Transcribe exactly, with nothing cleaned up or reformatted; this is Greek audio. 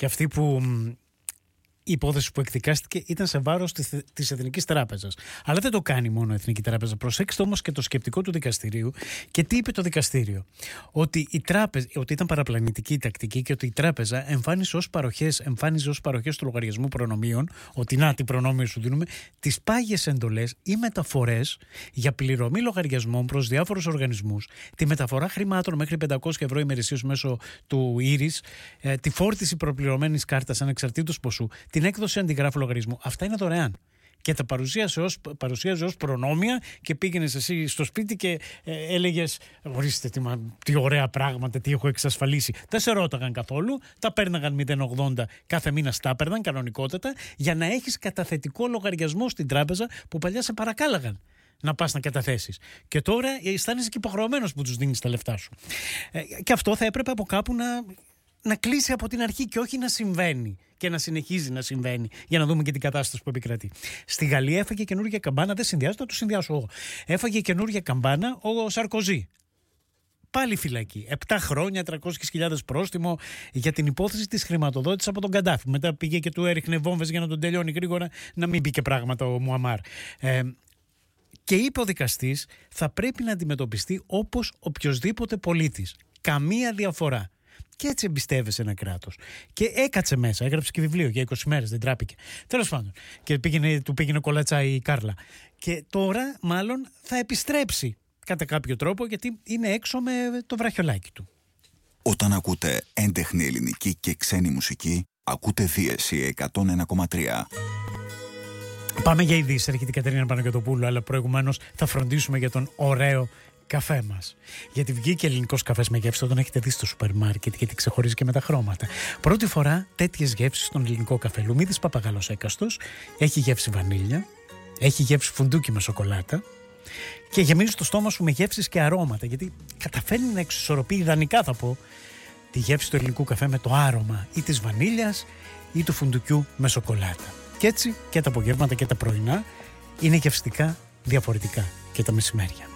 και αυτή που η υπόθεση που εκδικάστηκε ήταν σε βάρος της Εθνικής Τράπεζας. Αλλά δεν το κάνει μόνο η Εθνική Τράπεζα. Προσέξτε όμως και το σκεπτικό του δικαστηρίου. Και τι είπε το δικαστήριο? Ότι, η τράπεζα, ότι ήταν παραπλανητική η τακτική και ότι η τράπεζα εμφάνισε ως παροχές, εμφάνιζε ως παροχές του λογαριασμού προνομίων, ότι να, τι προνόμιο σου δίνουμε, τις πάγιες εντολές ή μεταφορές για πληρωμή λογαριασμών προς διάφορους οργανισμούς, τη μεταφορά χρημάτων μέχρι πεντακόσια ευρώ ημερησίως μέσω του Ήρις, ε, τη φόρτιση προπληρωμένης κάρτας ανεξαρτήτως ποσού, την έκδοση αντιγράφου λογαριασμού. Αυτά είναι δωρεάν. Και τα παρουσίασε ως, παρουσίαζε ως προνόμια και πήγαινες εσύ στο σπίτι και ε, έλεγες ορίστε τι, τι ωραία πράγματα, τι έχω εξασφαλίσει. Δεν σε ρώταγαν καθόλου, τα παίρναγαν μηδέν κόμμα ογδόντα κάθε μήνα, τα παίρναν κανονικότατα για να έχεις καταθετικό λογαριασμό στην τράπεζα που παλιά σε παρακάλαγαν να πας να καταθέσεις. Και τώρα αισθάνεσαι και υποχρεωμένος που τους δίνεις τα λεφτά σου. Ε, και αυτό θα έπρεπε από κάπου να... να κλείσει από την αρχή και όχι να συμβαίνει και να συνεχίζει να συμβαίνει, για να δούμε και την κατάσταση που επικρατεί. Στη Γαλλία έφαγε καινούργια καμπάνα, δεν συνδυάζεται, θα το συνδυάσω εγώ. Έφαγε καινούργια καμπάνα ο Σαρκοζή. Πάλι φυλακή. Επτά χρόνια, τριακόσιες χιλιάδες πρόστιμο για την υπόθεση της χρηματοδότησης από τον Καντάφη. Μετά πήγε και του έριχνε βόμβες για να τον τελειώνει γρήγορα, να μην πει και πράγματα ο Μουαμάρ. Ε, και είπε ο δικαστής, θα πρέπει να αντιμετωπιστεί όπως οποιοσδήποτε πολίτης. Καμία διαφορά. Και έτσι εμπιστεύεσαι ένα κράτος. Και έκατσε μέσα, έγραψε και βιβλίο για είκοσι μέρες, δεν τράπηκε. Τέλος πάντων. Και πήγαινε, του πήγαινε κολάτσα η Κάρλα. Και τώρα, μάλλον, θα επιστρέψει κατά κάποιο τρόπο, γιατί είναι έξω με το βραχιολάκι του. Όταν ακούτε έντεχνη ελληνική και ξένη μουσική, ακούτε Δίεση εκατόν ένα κόμμα τρία. Πάμε για ειδήσεις, έρχεται η Κατερίνα Παναγιωτοπούλου, αλλά προηγουμένως θα φροντίσουμε για τον ωραίο καφέ μας. Γιατί βγήκε ελληνικός καφές με γεύση, τον έχετε δει στο σούπερ μάρκετ, γιατί ξεχωρίζει και με τα χρώματα. Πρώτη φορά τέτοιες γεύσεις στον ελληνικό καφέ. Λουμίδης Παπαγάλος έκαστος, έχει γεύση βανίλια, έχει γεύση φουντούκι με σοκολάτα και γεμίζει το στόμα σου με γεύσεις και αρώματα, γιατί καταφέρνει να εξισορροπεί ιδανικά, θα πω, τη γεύση του ελληνικού καφέ με το άρωμα ή της βανίλιας ή του φουντουκιού με σοκολάτα. Και έτσι και τα απογεύματα και τα πρωινά είναι γευστικά διαφορετικά και τα μεσημέρια.